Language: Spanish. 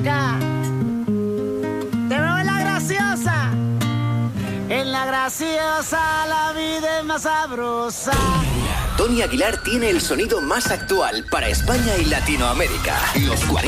acá. Te veo en la graciosa. En la graciosa la vida es más sabrosa. Tony Aguilar tiene el sonido más actual para España y Latinoamérica. Los 40.